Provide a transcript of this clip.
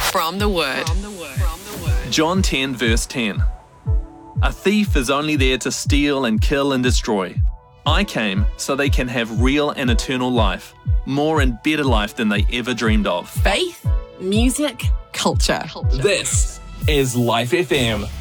From the Word. John 10 verse 10. A thief is only there to steal and kill and destroy. I came so they can have real and eternal life, more and better life than they ever dreamed of. Faith, music, culture. This is Life FM.